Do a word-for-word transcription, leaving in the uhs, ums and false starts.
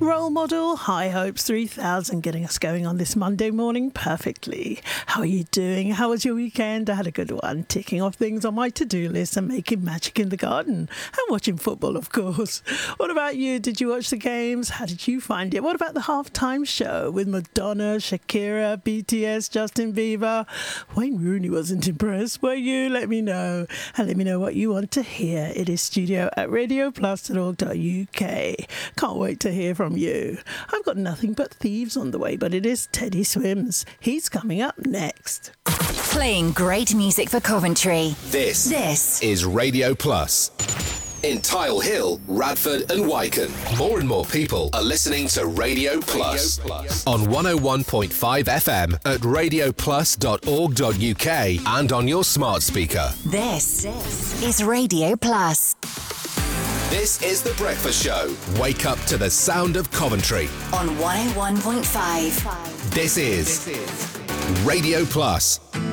Role model, High Hopes three thousand, getting us going on this Monday morning perfectly. How are you doing? How was your weekend? I had a good one, ticking off things on my to-do list and making magic in the garden. And watching football, of course. What about you? Did you watch the games? How did you find it? What about the halftime show with Madonna, Shakira, B T S, Justin Bieber? Wayne Rooney wasn't impressed, were you? Let me know. And let me know what you want to hear. It is studio at radio plus dot org dot u k. Can't wait to hear from you. I've got Nothing But Thieves on the way, but it is Teddy Swims. He's coming up next. Playing great music for Coventry. This, this is Radio Plus. In Tile Hill, Radford and Wycombe, more and more people are listening to Radio Plus, Radio Plus. On one oh one point five F M at radio plus dot org dot u k and on your smart speaker. This, this is Radio Plus. This is The Breakfast Show. Wake up to the sound of Coventry. On one oh one point five. This is, this is Radio Plus.